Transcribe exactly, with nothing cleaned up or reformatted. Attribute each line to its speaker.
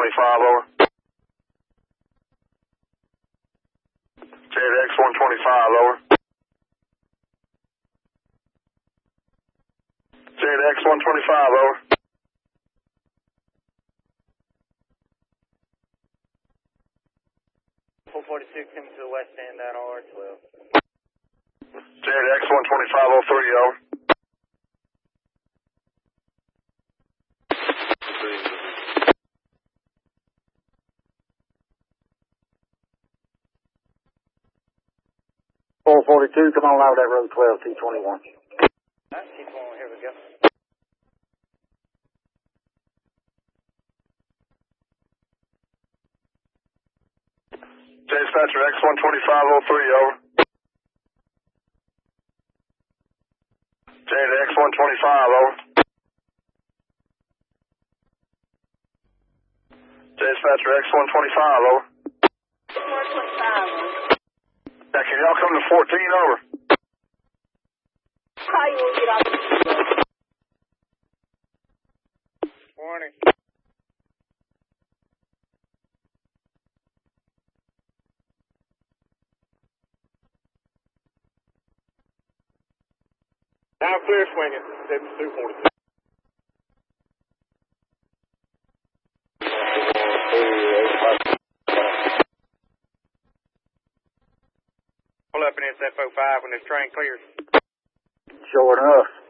Speaker 1: twenty-five, over. J to X one twenty-five, over. J to X one twenty-five, over.
Speaker 2: four forty-two coming to the west end at R twelve.
Speaker 1: J to X one twenty-five, oh three, over.
Speaker 3: four forty-two, come on out of that road twelve, T twenty-one.
Speaker 2: Alright, T twenty-one, here we go.
Speaker 1: Dispatcher X one twenty-five, oh three, over. J to X one twenty-five, over. Dispatcher X one twenty-five, over.
Speaker 4: one twenty-five.
Speaker 1: Now, can y'all come to fourteen, over?
Speaker 4: How you will get off?
Speaker 2: Warning.
Speaker 1: Now clear swinging, seventy-two forty-two.
Speaker 2: Pull up in S F oh five when this train clears.
Speaker 3: Sure enough.